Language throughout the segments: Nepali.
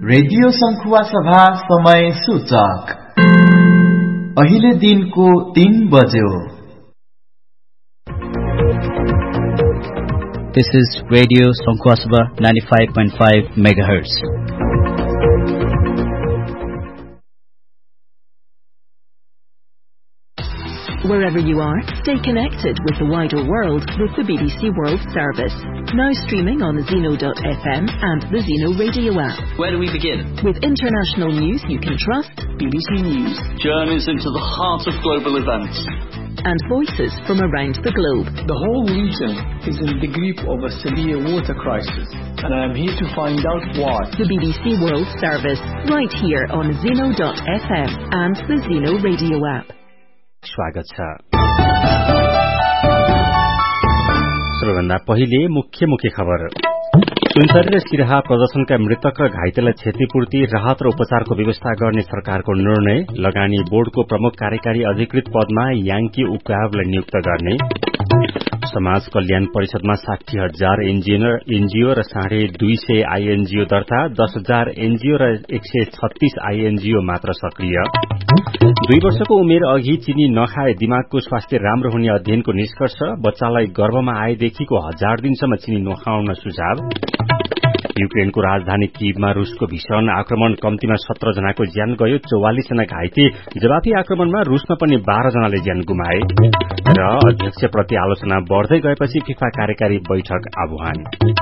रेडियो संखुवा सभा समय सूचक अहिले दिनको 3 बज्यो। This is Radio Sankhua Sabha 95.5 megahertz. Wherever you are, stay connected with the wider world with the BBC World Service. Now streaming on Zeno.fm and the Zeno radio app. Where do we begin? With international news you can trust, BBC News. Journeys into the heart of global events. And voices from around the globe. The whole region is in the grip of a severe water crisis, and I am here to find out why. The BBC World Service, right here on Zeno.fm and the Zeno radio app. स्वागत छ। सबैभन्दा पहिले मुख्य खबर। सुनसरी र सिराहा प्रदर्शनका मृतक र घाइतेलाई क्षतिपूर्ति, राहत र उपचारको व्यवस्था गर्ने सरकारको निर्णय। लगानी बोर्डको प्रमुख कार्यकारी अधिकृत पदमा याङ्की उकावलाई नियुक्त गर्ने। समाज कल्याण परिषदमा 60,000 एनजीओ र 250 आईएनजीओ दर्ता, 10,000 एनजीओ र 136 आईएनजीओ मात्र सक्रिय। 2 वर्षको उमेर अघि चिनी नखाए दिमागको स्वास्थ्य राम्रो हुने अध्ययनको निष्कर्ष। बच्चालाई गर्भमा आएदेखिको 1000 दिनसम्म चिनी नखाउन सुझाव। युक्रेनको राजधानी कीवमा रूसको भीषण आक्रमण, कम्तीमा 17 जनाको ज्यान गयो, 44 जना घाइते। जवाफी आक्रमणमा रूसमा पनि 12 जनाले ज्यान गुमाए। र अध्यक्षप्रति आलोचना बढ़दै गएपछि फिफा कार्यकारी बैठक आह्वान।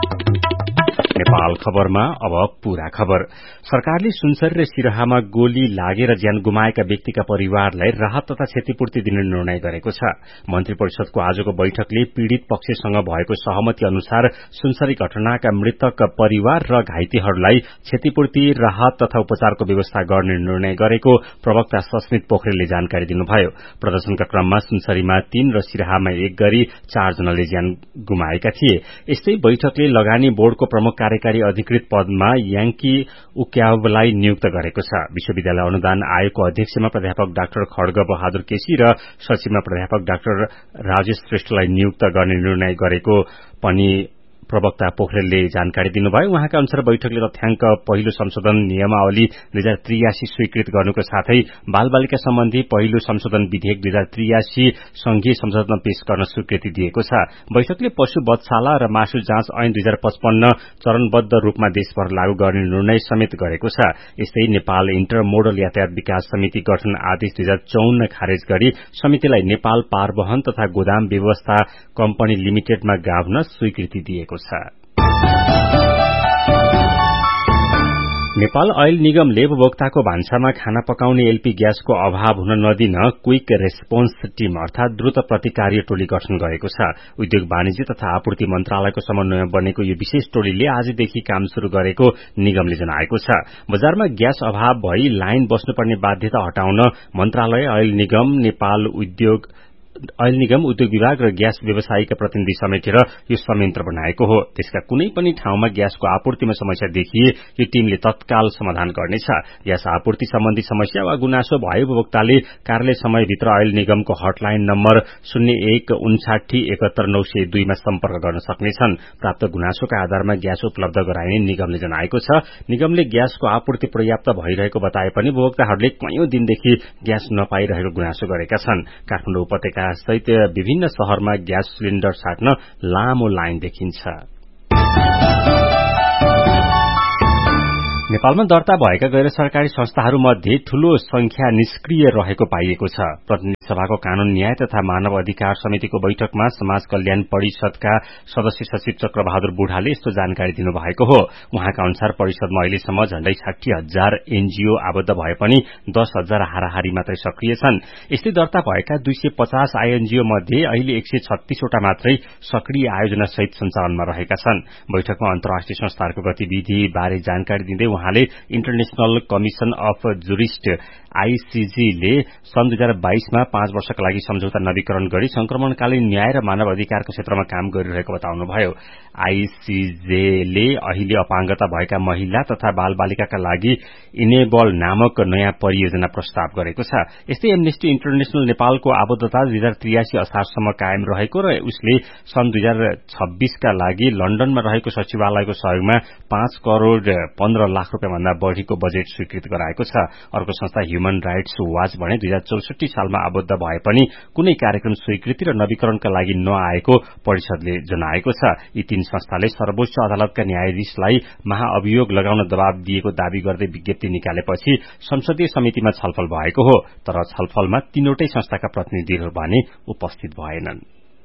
नेपाल खबरमा अब पूरा खबर। सरकारले सुनसरी र सिराहामा गोली लागेर ज्यान गुमाएका व्यक्तिका परिवारलाई राहत तथा क्षतिपूर्ति दिने निर्णय गरेको छ। मन्त्री परिषदको आजको बैठकले पीड़ित पक्षसँग भएको सहमति अनुसार सुनसरी घटनाका मृतक परिवार र घाइतेहरूलाई क्षतिपूर्ति, राहत तथा उपचारको व्यवस्था गर्ने निर्णय गरेको प्रवक्ता सस्मित पोखरेलले जानकारी दिनुभयो। प्रदर्शनका क्रममा सुनसरीमा 3 र सिराहामा 1 गरी 4 जनाले ज्यान गुमाएका थिए। यस्तै बैठकले लगानी बोर्डको प्रमुख कार्यकारी अधिकृत पदमा याङ्की उक्यावलाई नियुक्त गरेको छ। विश्वविद्यालय अनुदान आयोगको अध्यक्षमा प्राध्यापक डाक्टर खड्ग बहादुर केसी र सचिवमा प्राध्यापक डाक्टर राजेश श्रेष्ठलाई नियुक्त गर्ने निर्णय गरेको पनि प्रवक्ता पोखरेलले जानकारी दिनुभयो। उहाँका अनुसार बैठकले तथ्याङ्क पहिलो संशोधन नियमावली 2083 स्वीकृत गर्नुको साथै बालबालिका सम्बन्धी पहिलो संशोधन विधेयक 2083 संघीय संसदमा पेश गर्न स्वीकृति दिएको छ। बैठकले पशु वधशाला र मासु जाँच ऐन 2055 चरणबद्ध रूपमा देशभर लागू गर्ने निर्णय समेत गरेको छ। यस्तै नेपाल इन्टरमोडल यातायात विकास समिति गठन आदेश 2054 खारेज गरी समितिलाई नेपाल पारवहन तथा गोदाम व्यवस्था कम्पनी लिमिटेडमा गाभ्न स्वीकृति दिएको छ। नेपाल ऐल निगमले उपभोक्ताको भान्सामा खाना पकाउने एलपी ग्यासको अभाव हुन नदिन क्विक रेस्पोन्स टीम अर्थात द्रुत प्रतिकार्य टोली गठन गरेको छ। उद्योग वाणिज्य तथा आपूर्ति मन्त्रालयको समन्वयमा बनेको यो विशेष टोलीले आजदेखि काम शुरू गरेको निगमले जनाएको छ। बजारमा ग्यास अभाव भई लाइन बस्नुपर्ने बाध्यता हटाउन मन्त्रालय, ऐल निगम, उद्योग विभाग र ग्यास व्यवसायीका प्रतिनिधि समेटेर यो संयन्त्र बनाएको हो। त्यसका कुनै पनि ठाउँमा ग्यासको आपूर्तिमा समस्या देखिए यो टीमले तत्काल समाधान गर्नेछ। ग्यास आपूर्ति सम्बन्धी समस्या वा गुनासो भए उपभोक्ताले कार्यालय समयभित्र ऐल निगमको हटलाइन नम्बर 0159717902 मा सम्पर्क गर्न सक्नेछन्। प्राप्त गुनासोका आधारमा ग्यास उपलब्ध गराइने निगमले जनाएको छ। निगमले ग्यासको आपूर्ति पर्याप्त भइरहेको बताए पनि उपभोक्ताहरूले कैयौं दिनदेखि ग्यास नपाइरहेको गुनासो गरेका छन्। काठमाडौँ उपत्यका सहित विभिन्न शहरमा ग्यास सिलिण्डर साट्न लामो लाइन देखिन्छ। नेपालमा दर्ता भएका गैर सरकारी संस्थाहरूमध्ये ठूलो संख्या निष्क्रिय रहेको पाइएको छ। प्रतिनिधि सभाको कानून न्याय तथा मानव अधिकार समितिको बैठकमा समाज कल्याण परिषदका सदस्य सचिव चक्रबहादुर बुढाले यस्तो जानकारी दिनुभएको हो। उहाँका अनुसार परिषदमा अहिलेसम्म झण्डै 60,000 एनजीओ आबद्ध भए पनि 10,000 हाराहारी मात्रै सक्रिय छन्। यस्तै दर्ता भएका 250 आईएनजीओ मध्ये अहिले 136 वटा मात्रै सक्रिय आयोजना सहित सञ्चालनमा रहेका छन्। बैठकमा अन्तर्राष्ट्रिय संस्थाहरूको गतिविधि बारे जानकारी दिँदै उहाँले international commission of jurist ICG ले सन् 2022 मा 5 वर्षका लागि सम्झौता नवीकरण गरी संक्रमणकालीन न्याय र मानव अधिकारको क्षेत्रमा काम गरिरहेको बताउनुभयो। आईसीजेले अहिले अपाङ्गता भएका महिला तथा बालबालिकाका लागि इनेबल नामक नयाँ परियोजना प्रस्ताव गरेको छ। यस्तै एमनेस्टी इन्टरनेशनल नेपालको आबद्धता 2083 असारसम्म कायम रहेको र उसले सन् 2026 का लागि लन्डनमा रहेको सचिवालयको सहयोगमा 5 करोड़ 15 लाख रुपियाँभन्दा बढ़ीको बजेट स्वीकृत गराएको छ। अर्को संस्था ह्युमन राइट्स वाच भने 2064 सालमा आबद्ध भए पनि कुनै कार्यक्रम स्वीकृति र नवीकरणका लागि नआएको परिषदले जनाएको छ। यी तीन संस्थाले सर्वोच्च अदालतका न्यायाधीशलाई महाअभियोग लगाउन दबाव दिएको दावी गर्दै विज्ञप्ति निकालेपछि संसदीय समितिमा छलफल भएको हो, तर छलफलमा तीनवटै संस्थाका प्रतिनिधिहरू भने उपस्थित भएनन्।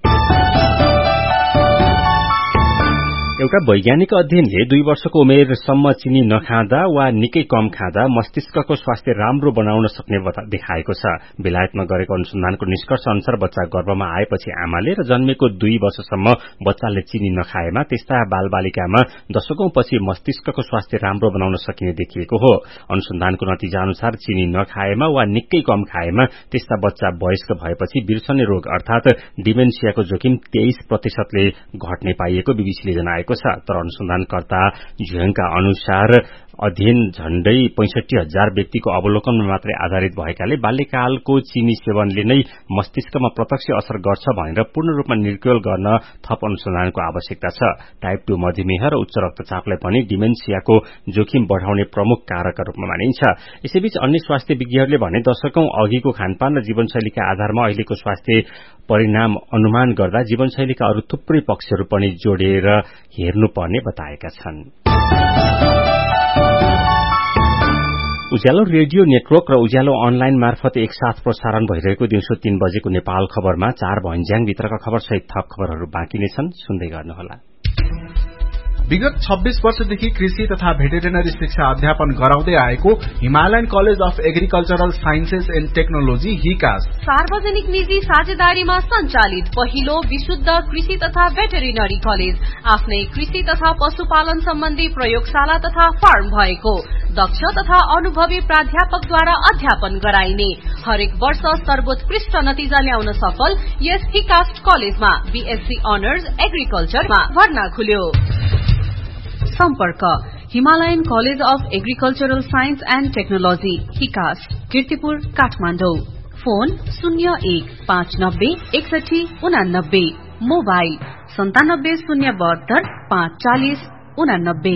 एउटा वैज्ञानिक अध्ययनले 2 वर्षको उमेरसम्म चिनी नखाँदा वा निकै कम खाँदा मस्तिष्कको स्वास्थ्य राम्रो बनाउन सक्ने देखाएको छ। बेलायतमा गरेको अनुसन्धानको निष्कर्ष अनुसार बच्चा गर्भमा आएपछि आमाले र जन्मेको 2 वर्षसम्म बच्चाले चिनी नखाएमा त्यस्ता बालबालिकामा दशकौंपछि मस्तिष्कको स्वास्थ्य राम्रो बनाउन सकिने देखिएको हो। अनुसन्धानको नतिजा अनुसार चिनी नखाएमा वा निकै कम खाएमा त्यस्ता बच्चा वयस्क भएपछि बिर्सने रोग अर्थात डिमेन्सियाको जोखिम 23% ले घट्ने पाइएको बीबीसीले जनाएको छ। तर अनुसन्धानकर्ता झ्याङका अनुसार अध्ययन झण्डै 65,000 व्यक्तिको अवलोकनमा मात्रै आधारित भएकाले बाल्यकालको चिनी सेवनले नै मस्तिष्कमा प्रत्यक्ष असर गर्छ भनेर पूर्ण रूपमा निर्क्युल गर्न थप अनुसन्धानको आवश्यकता छ। टाइप 2 मधुमेह र उच्च रक्तचापलाई पनि डिमेन्सियाको जोखिम बढ़ाउने प्रमुख कारकका रूपमा मानिन्छ। यसैबीच अन्य स्वास्थ्य विज्ञहरूले भने दशकौं अघिको खानपान र जीवनशैलीका आधारमा अहिलेको स्वास्थ्य परिणाम अनुमान गर्दा जीवनशैलीका अरू थुप्रै पक्षहरू पनि जोडेर हेर्नुपर्ने बताएका छन्। उज्यालो रेडियो नेटवर्क र उज्यालो अनलाइन मार्फत एकसाथ प्रसारण भइरहेको दिउँसो 3 बजेको नेपाल खबरमा 4 भञ्ज्याङ भित्रका खबर सहित थप खबरहरू बाँकी नै छन्, सुन्दै गर्नुहोला। विगत 26 वर्षदेखि कृषि तथा भेटेरिनरी शिक्षा अध्यापन गराउँदै आएको Himalayan college of agricultural sciences and technology हिकास सार्वजनिक निजी साझेदारीमा सञ्चालित पहिलो विशुद्ध कृषि तथा भेटेरिनरी कलेज आफ्नै कृषि तथा पशुपालन सम्बन्धी प्रयोगशाला तथा फार्म भएको दक्ष तथा अनुभवी प्राध्यापकद्वारा अध्यापन गराइने हरेक वर्ष सर्वोत्कृष्ट नतिजा ल्याउन सफल यस हिकास कलेजमा बीएससी अनर्स एग्रिकल्चरमा भर्ना खुल्यो। सम्पर्क Himalayan college of agricultural science and technology हिकास Kirtipur Kathmandu. Phone 01596189 mobile 9702 540 89।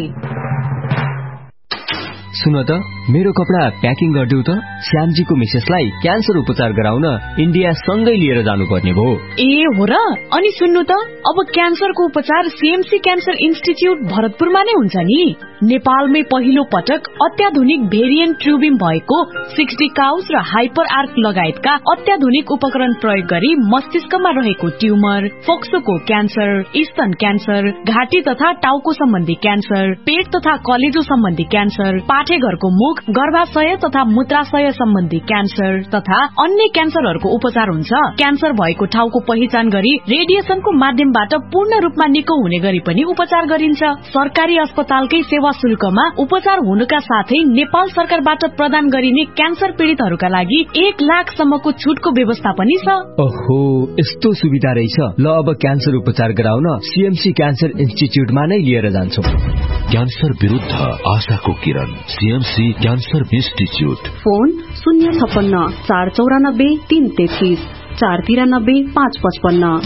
सुन त मेरो कपडा प्याकिङ गरिदेऊ त, श्यामजीको मिसेसलाई क्यान्सर उपचार गराउन इन्डिया सँगै लिएर जानुपर्ने भयो। ए हो र? अनि सुन्नु त, अब क्यान्सरको उपचार सीएमसी क्यान्सर इन्स्टिच्युट भरतपुरमा नै हुन्छ नि। नेपालमै पहिलो पटक अत्याधुनिक भेरिएन्ट ट्युबिङ भएको 60 काउस र हाइपर आर्क लगायतका अत्याधुनिक उपकरण प्रयोग गरी मस्तिष्कमा रहेको ट्युमर, फोक्सोको क्यान्सर, स्तन क्यान्सर, घाँटी तथा टाउको सम्बन्धी क्यान्सर, पेट तथा कलेजो सम्बन्धी क्यान्सर, पाठेघरको मुख, गर्भाशय तथा मूत्राशय सम्बन्धी क्यान्सर तथा अन्य क्यान्सरहरूको उपचार हुन्छ। क्यान्सर भएको ठाउँको पहिचान गरी रेडिएसनको माध्यमबाट पूर्ण रूपमा निको हुने गरी पनि उपचार गरिन्छ। सरकारी अस्पतालकै सेवा शुल्कमा उपचार हुनुका साथै नेपाल सरकारबाट प्रदान गरिने क्यान्सर पीड़ितहरूका लागि 1 लाखसम्मको छुटको व्यवस्था पनि छ। ओहो, यस्तो सुविधा रहेछ। ल अब क्यान्सर उपचार गराउन सीएमसी क्यान्सर इन्स्टिच्युटमा नै लिएर जान्छौ। क्यान्सर विरुद्ध आशाको किरण सीएमसी क्यान्सर इन्स्टिच्युट। फोन 056 494 333 493 555।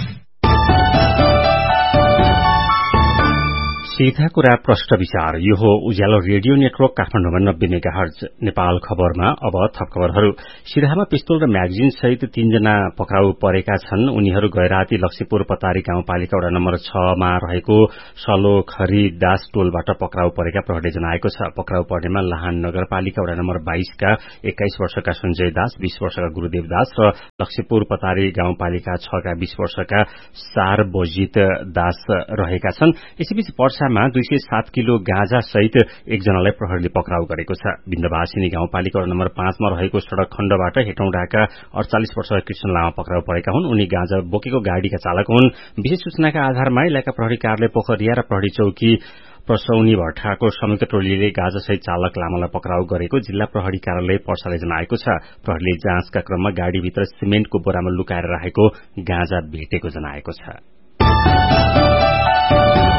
सीधा कुरा प्रश्न विचार। यो हो उज्यालो रेडियो नेटवर्क काठमाडौँमा 90 मेगाहर्ज। नेपाल खबरमा अब थप खबरहरू। सिराहामा पिस्तोल र म्यागजिन सहित 3 जना पक्राउ परेका छन्। उनीहरू गैराती लक्ष्मीपुर पतारी गाउँपालिका वडा नम्बर 6 मा रहेको सलोखरी दास टोलबाट पक्राउ परेका प्रहरीले जनाएको छ। पक्राउ पर्नेमा लाहान नगरपालिका वडा नम्बर 22 का 21 वर्षका सञ्जय दास, 20 वर्षका गुरुदेव दास र लक्ष्मीपुर पतारी गाउँपालिका 6 का 20 वर्षका सारबोजित दास रहेका छन्। यसैबीच पर्सामा 207 किलो गाँजा सहित एकजनालाई प्रहरीले पक्राउ गरेको छ। बिन्दवासिनी गाउँपालिका वडा नम्बर 5 मा रहेको सड़क खण्डबाट हेटौँडाका 48 वर्षका कृष्ण लामा पक्राउ परेका हुन्। उनी गाँजा बोकेको गाड़ीका चालक हुन्। विशेष सूचनाका आधारमा इलाका प्रहरी कार्यालय पोखरिया र प्रहरी चौकी प्रसौनी भट्टाको संयुक्त टोलीले गाँजा सहित चालक लामालाई पक्राउ गरेको जिल्ला प्रहरी कार्यालय पर्साले जनाएको छ। प्रहरीले जाँचका क्रममा गाड़ीभित्र सिमेन्टको बोरामा लुकाएर राखेको गाँजा भेटेको जनाएको छ।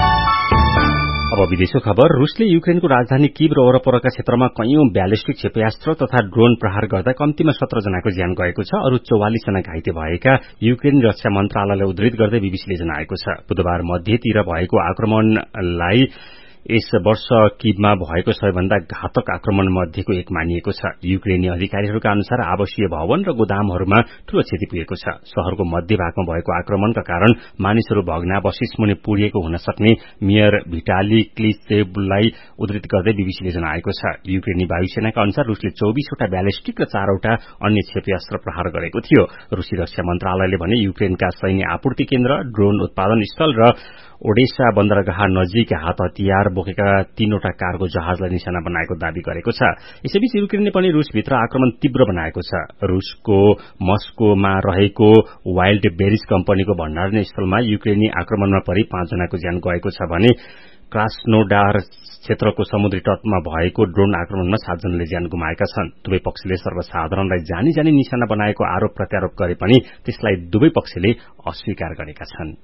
अब विदेशको खबर। रुसले युक्रेनको राजधानी कीव र वरपरका क्षेत्रमा कैयौं ब्यालिस्टिक क्षेपयास्त्र तथा ड्रोन प्रहार गर्दा कम्तीमा 17 जनाको ज्यान गएको छ। अरू 44 जना घाइते भएका युक्रेनी रक्षा मन्त्रालयले उद्धृत गर्दै बीबीसीले जनाएको छ। बुधबार मध्यतिर भएको आक्रमणलाई यस वर्ष कीवमा भएको सबैभन्दा घातक आक्रमण मध्येको एक मानिएको छ। युक्रेनी अधिकारीहरूका अनुसार आवासीय भवन र गोदामहरूमा ठूलो क्षति पुगेको छ। शहरको मध्य भागमा भएको आक्रमणका कारण मानिसहरू भग्नावशेष मुनि पुरिएको हुन सक्ने मेयर भिटाली क्लिचेवलाई उद्धृत गर्दै बीबीसीले जनाएको छ। युक्रेनी वायुसेनाका अनुसार रुसले 24 वटा ब्यालिस्टिक र 4 वटा अन्य क्षेपयास्त्र प्रहार गरेको थियो। रूसी रक्षा मन्त्रालयले भने युक्रेनका सैन्य आपूर्ति केन्द्र, ड्रोन उत्पादन स्थल र ओडेसा बन्दरगाह नजिक हात हतियार बोकेका 3 वटा कार्गो जहाजलाई निशाना बनाएको दावी गरेको छ। यसैबीच युक्रेनले पनि रूसभित्र आक्रमण तीव्र बनाएको छ। रूसको मस्कोमा रहेको वाइल्ड बेरिज कम्पनीको भण्डारण स्थलमा युक्रेनी आक्रमणमा परि 5 जनाको ज्यान गएको छ भने क्रास्नोडार क्षेत्रको समुद्री तटमा भएको ड्रोन आक्रमणमा 7 जनाले ज्यान गुमाएका छन्। दुवै पक्षले सर्वसाधारणलाई जानी जानी निशाना बनाएको आरोप प्रत्यारोप गरे पनि त्यसलाई दुवै पक्षले अस्वीकार गरेका छन्।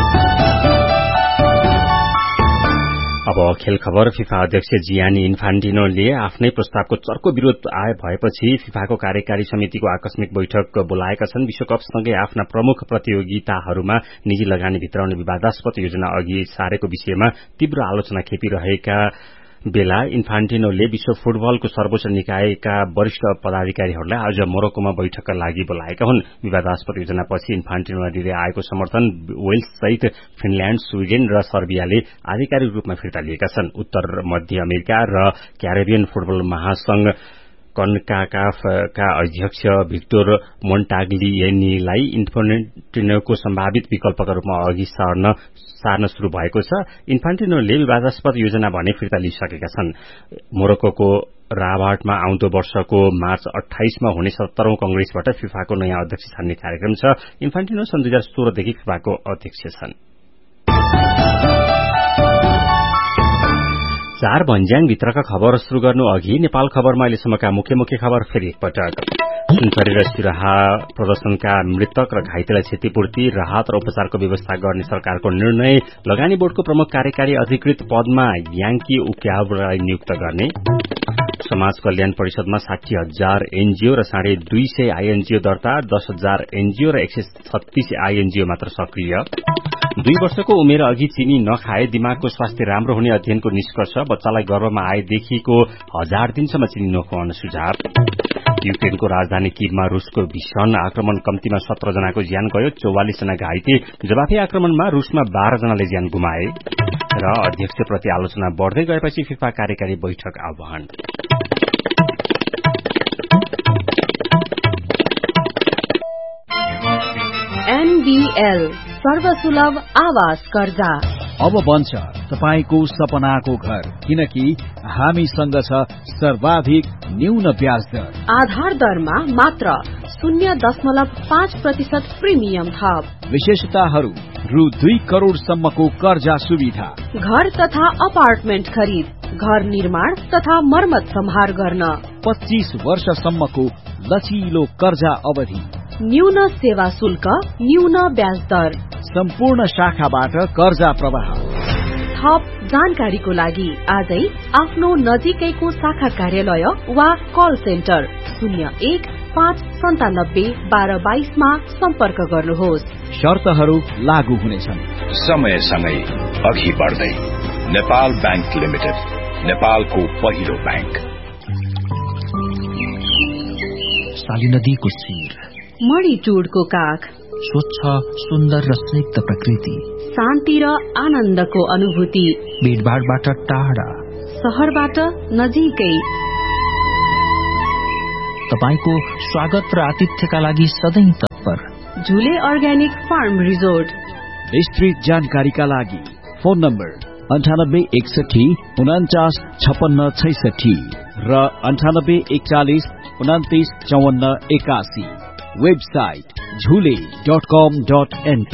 अब खेल खबर। फिफा अध्यक्ष जियानी इन्फान्टिनोले आफ्नै प्रस्तावको चर्को विरोध भएपछि फिफाको कार्यकारी समितिको आकस्मिक बैठक बोलाएका छन्। विश्वकपसँगै आफ्ना प्रमुख प्रतियोगिताहरूमा निजी लगानी भित्राउने विवादास्पद योजना अघि सारेको विषयमा तीव्र आलोचना खेपिरहेका बेला इन्फान्टिनोले विश्व फुटबलको सर्वोच्च निकायका वरिष्ठ पदाधिकारीहरूलाई आज मोरक्कोमा बैठकका लागि बोलाएका हुन्। विवादास्पद योजनापछि इन्फान्टिनोलाई दिँदै आएको समर्थन वेल्स सहित फिनल्याण्ड, स्वीडेन र सर्बियाले आधिकारिक रूपमा फिर्ता लिएका छन्। उत्तर मध्य अमेरिका र क्यारेबियन फुटबल महासंघ कन्काकाफका अध्यक्ष भिक्टोर मोन्टाग्लिएनीलाई इन्फान्टिनोको सम्भावित विकल्पका रूपमा अघि सार्न शुरू भएको छ। इन्फान्टिनोले विवादास्पद योजना भने फिर्ता लिइसकेका छन्। मोरक्कोको राबाटमा आउँदो वर्षको मार्च 28 मा हुने 17औं कंग्रेसबाट फिफाको नयाँ अध्यक्ष छान्ने कार्यक्रम छ। इन्फान्टिनो सन् 2016 देखि फिफाको अध्यक्ष छन्। 4 भन्ज्याङ भित्रका खबर शुरू गर्नु अघि नेपाल खबरमा अहिलेसम्मका मुख्य खबर फेरि एकपटक। सुनसरी र सिराहा प्रदर्शनका मृतक र घाइतेलाई क्षतिपूर्ति, राहत र उपचारको व्यवस्था गर्ने सरकारको निर्णय, लगानी बोर्डको प्रमुख कार्यकारी अधिकृत पदमा याङ्की उक्यावलाई नियुक्त गर्ने, समाज कल्याण परिषदमा 60,000 एनजीओ र 250 आईएनजीओ दर्ता, 10,000 एनजीओ र 136 आईएनजीओ मात्र सक्रिय, 2 वर्षको उमेर अघि चिनी नखाए दिमागको स्वास्थ्य राम्रो हुने अध्ययनको निष्कर्ष, बच्चालाई गर्भमा आएदेखिको 1000 दिनसम्म चिनी नखुवाउन सुझाव, युक्रेनको राजधानी कीवमा रूसको भीषण आक्रमण कम्तीमा 17 जनाको ज्यान गयो, 44 जना घाइते, जवाफी आक्रमणमा रूसमा 12 जनाले ज्यान गुमाए र अध्यक्षप्रति आलोचना बढ़दै गएपछि फिफा कार्यकारी बैठक आह्वान। एनबीएल सर्वसुलभ आवास कर्जा अब बन्छ तपाईको सपनाको घर, किनकि हामीसँग छ सर्वाधिक न्यून ब्याज दर। आधार दरमा मात्र 0.5% प्रिमियम थप। विशेषताहरू रु 2 करोड़ सम्मको कर्जा सुविधा, घर तथा अपार्टमेन्ट खरिद, घर निर्माण तथा मर्मत सम्हार गर्न, 25 वर्षसम्मको लचिलो कर्जा अवधि, न्यून सेवा शुल्क, न्यून ब्याज दर, सम्पूर्ण शाखाबाट कर्जा प्रवाह। थप जानकारीको लागि आजै आफ्नो नजिकैको शाखा कार्यालय वा कल सेन्टर 01-597-1222 मा सम्पर्क गर्नुहोस्। शर्तहरू लागू हुनेछन्। समयसँगै अघि बढ्दै नेपाल बैंक लिमिटेड, नेपालको पहिलो बैंक। साली नदीको शिर, मणिटुडको काख, स्वच्छ सुन्दर र स्निग्ध प्रकृति, शान्ति र आनन्दको अनुभूति, भीडभाडबाट टाढा, शहरबाट नजिकै। तपाईको स्वागत र आतिथ्यका लागि सधैं तत्पर झुले अर्ग्यानिक फार्म रिजोर्ट। विस्तृत जानकारीका लागि फोन नम्बर 9861495666 र 9841295481। वेबसाइट झुले.com.np।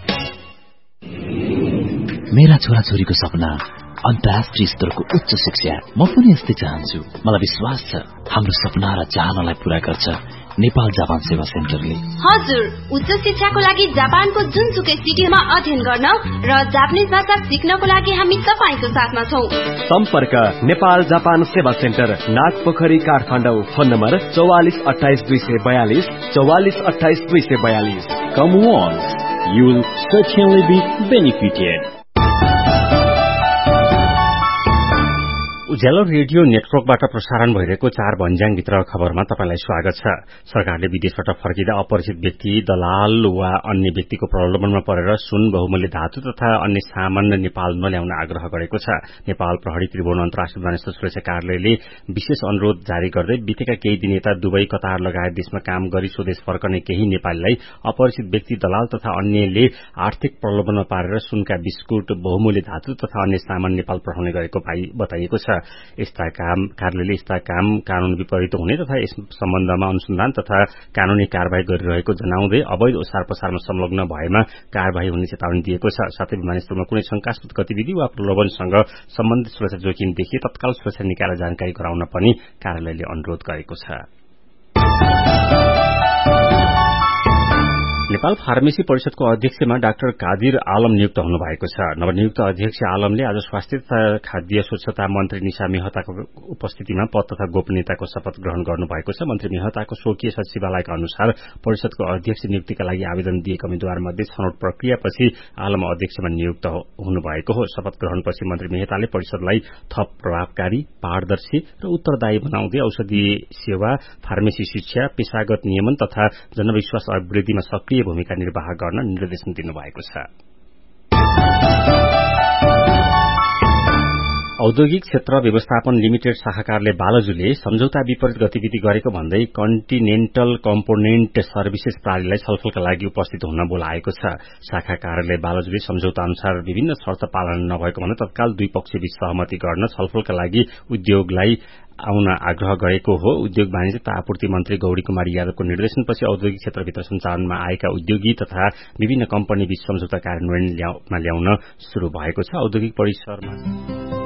मेरा छोराछोरीको सपना अन्तर्राष्ट्रिय स्तरको उच्च शिक्षा। म पनि यस्तै चाहन्छु। मलाई विश्वास छ हाम्रो सपना र चाहनालाई पूरा गर्छ नेपाल जापान सेवा सेन्टरले। हजुर, उच्च शिक्षाको लागि जापानको जुनसुकै सिटीमा अध्ययन गर्न र जापानिज भाषा सिक्नको लागि हामी तपाईको साथमा छौं। सम्पर्क नेपाल जापान सेवा centre, Nagpokhari, Kathmandu. Phone number 4428 242 4428 242। Come once, you will certainly be benefited. Ujyaalo radio नेटवर्कबाट प्रसारण भइरहेको 4 भन्ज्याङभित्र खबरमा तपाईलाई स्वागत छ। सरकारले विदेशबाट फर्किँदा अपरिचित व्यक्ति, दलाल वा अन्य व्यक्तिको प्रलोभनमा परेर सुन, बहुमूल्य धातु तथा अन्य सामान नेपाल नल्याउन आग्रह गरेको छ। नेपाल प्रहरी त्रिभुवन अन्तर्राष्ट्रिय विमानस्थल सुरक्षा कार्यालयले विशेष अनुरोध जारी गर्दै बितेका केही दिन यता दुबई, कतार लगायत देशमा काम गरी स्वदेश फर्कने केही नेपालीलाई अपरिचित व्यक्ति, दलाल तथा अन्यले आर्थिक प्रलोभनमा पारेर सुनका बिस्कुट, बहुमूल्य धातु तथा अन्य सामान नेपाल पठाउने गरेको बताइएको छ। कार्यालयले यस्ता काम कानून विपरीत हुने तथा यस सम्बन्धमा अनुसन्धान तथा कानूनी कार्यवाही गरिरहेको जनाउँदै अवैध ओसार पसारमा संलग्न भएमा कार्यवाही हुने चेतावनी दिएको छ। साथै विमानस्थलमा कुनै शंकास्पद गतिविधि वा प्रलोभनसँग सम्बन्धित सुरक्षा जोखिम देखिए तत्काल सुरक्षा निकायलाई जानकारी गराउन पनि कार्यालयले अनुरोध गरेको छ। नेपाल फार्मेसी परिषदको अध्यक्षमा डाक्टर कादिर आलम नियुक्त हुनु भएको छ। नवनियुक्त अध्यक्ष आलमले आज स्वास्थ्य तथा खाद्य स्वच्छता मन्त्री निशा मेहताको उपस्थितिमा पद तथा गोपनीयताको शपथ ग्रहण गर्नुभएको छ। मन्त्री मेहताको स्वकीय सचिवालयका अनुसार परिषदको अध्यक्ष नियुक्तिका लागि आवेदन दिएका उम्मेद्वारमध्ये छनौट प्रक्रियापछि आलम अध्यक्षमा नियुक्त हुनुभएको हो। शपथ ग्रहणपछि मन्त्री मेहताले परिषदलाई थप प्रभावकारी, पारदर्शी र उत्तरदायी बनाउँदै औषधि सेवा, फार्मेसी शिक्षा, पेशागत नियमन तथा जनविश्वास अभिवृद्धिमा सक्रिय भूमिका निर्वाह गर्न निर्देशन दिनुभएको छ। औद्योगिक क्षेत्र व्यवस्थापन लिमिटेड शाखाकारले बालजुले सम्झौता विपरीत गतिविधि गरेको भन्दै कन्टिनेन्टल कम्पोनेन्ट सर्भिसेस प्रणालीलाई छलफलका लागि उपस्थित हुन बोलाएको छ। शाखा कार्यालय बालजुले सम्झौता अनुसार विभिन्न शर्त पालन नभएको भन्दा तत्काल दुई पक्षबीच सहमति गर्न छलफलका लागि उद्योगलाई आउन आग्रह गरेको हो। उद्योग वाणिज्य तथा आपूर्ति मन्त्री गौरी कुमारी यादवको निर्देशनपछि औद्योगिक क्षेत्रभित्र सञ्चालनमा आएका उद्योगी तथा विभिन्न कम्पनी बीच सम्झौता कार्यान्वयनमा ल्याउन शुरू भएको छ। औद्योगिक परिसरमा